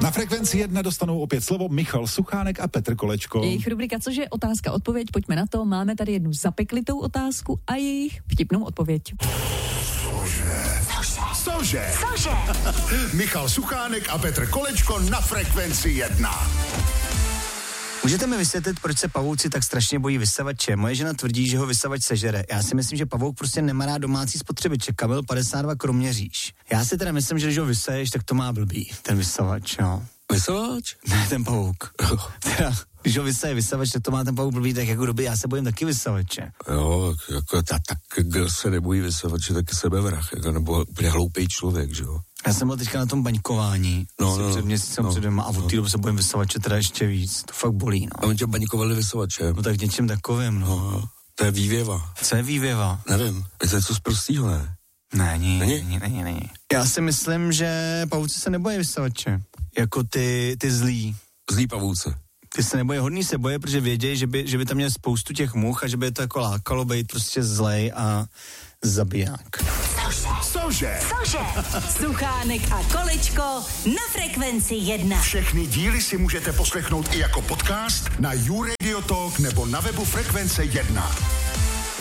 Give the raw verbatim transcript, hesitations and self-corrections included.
Na Frekvenci jedna dostanou opět slovo Michal Suchánek a Petr Kolečko. Jejich rubrika Cože? Otázka, odpověď, pojďme na to. Máme tady jednu zapeklitou otázku a jejich vtipnou odpověď. Cože? Cože? Cože? Michal Suchánek a Petr Kolečko na Frekvenci jedna. Můžete mi vysvětlit, proč se pavouci tak strašně bojí vysavače? Moje žena tvrdí, že ho vysavač sežere. Já si myslím, že pavouk prostě nemá rád domácí spotřebiče. Kamil padesát dva Kroměříž. Já si teda myslím, že když ho vysaješ, tak to má blbý, ten vysavač, no. Vysavač? Ne, ten pavouk. Teda, když ho vysaje vysavač, tak to má ten pavouk blbý, tak jako doby, já se bojím taky vysavače. Jo, jako ta, tak kdo se nebojí vysavače, tak je sebevrah, jako, nebo úplně hloupý člověk, že jo. Já jsem byl teďka na tom baňkování, no, no, před měsícem no, před dvěma a od no. té doby se bojím vysavače teda ještě víc, to fakt bolí, no. A on tě baňkovali vysavačem? No tak něčím takovým, no. no. To je vývěva. Co je vývěva? Nevím, je to něco z prostýho, ne? Ne, není, není, není, není, není. Já si myslím, že pavouci se nebojí vysavače, jako ty, ty zlí. Zlí pavouce. Ty se nebojí, hodný se boje, protože vědějí, že by, že by tam měl spoustu těch much a že by je to jako lákalo být prostě zlej a zabiják. Cože? Cože? Suchánek a Kolečko na Frekvenci jedna. Všechny díly si můžete poslechnout i jako podcast na YouRadio Talk nebo na webu Frekvence jedna.